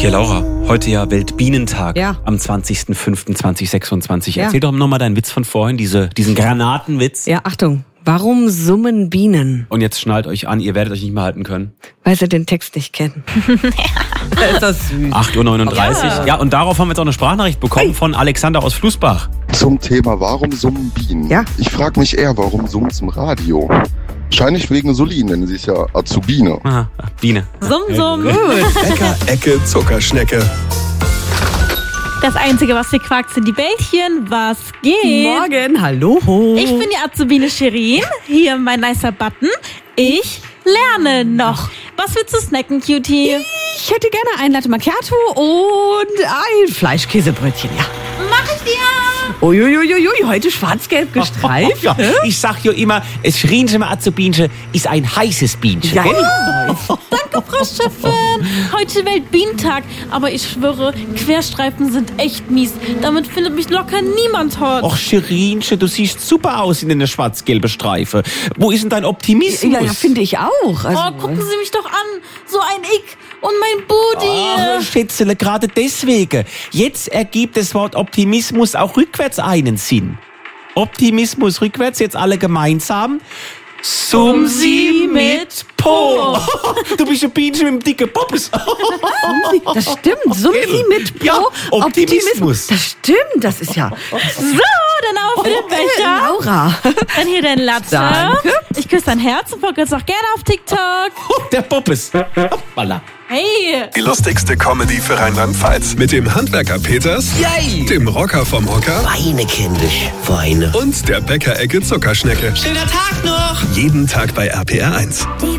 Hier, Laura, heute ja Weltbienentag am 20.05.2026. Ja. Erzähl doch nochmal deinen Witz von vorhin, diesen Granatenwitz. Ja, Achtung. Warum summen Bienen? Und jetzt schnallt euch an, ihr werdet euch nicht mehr halten können. Weil sie den Text nicht kennen. Ist das süß. 8.39 Uhr. Ja, und darauf haben wir jetzt auch eine Sprachnachricht bekommen von Alexander aus Flussbach. Zum Thema, warum summen Bienen? Ja. Ich frage mich eher, warum summt es im Radio? Wahrscheinlich wegen Solin, denn sie ist ja Azubine. Aha, Biene. Summ, summ. Bäcker, Ecke, Zuckerschnecke. Das Einzige, was hier quakt, sind die Bällchen. Was geht? Morgen, hallo. Ich bin die Azubine Shirin. Hier mein nicer Button. Ich lerne noch. Was willst du snacken, Cutie? Ich hätte gerne ein Latte Macchiato und ein Fleischkäsebrötchen, ja. Mach ich dir. Uiuiuiui, heute schwarz-gelb gestreift. Ja, ich sag ja immer, es Schriensche Azubinchen ist ein heißes Bienchen. Ja, Danke, Frau Chefin. Heute Weltbienentag. Aber ich schwöre, Querstreifen sind echt mies. Damit findet mich locker niemand hot. Och, Schirinsche, du siehst super aus in einer schwarz-gelben Streife. Wo ist denn dein Optimismus? ja, finde ich auch. Also, Oh, gucken Sie mich doch an. So ein Ick und mein Booty. Ach, Schätzele, gerade deswegen. Jetzt ergibt das Wort Optimismus auch rückwärts einen Sinn. Optimismus rückwärts, jetzt alle gemeinsam. Summ sie mit Po. Du bist ein Bienchen mit dem dicken Poppes. das stimmt. Sumsi mit Po. Ja, Optimismus. Das stimmt, das ist ja. So, dann auf den Becher. Laura. Dann hier dein Latte. Danke. Ich küsse dein Herz und folge jetzt auch gerne auf TikTok. Der Poppes. Hoppala. Hey. Die lustigste Comedy für Rheinland-Pfalz. Mit dem Handwerker Peters, Yay! dem Rocker vom Hocker Weine, kindisch, Weine. und der Bäcker-Ecke Zuckerschnecke. Schöner Tag noch! Jeden Tag bei RPR 1.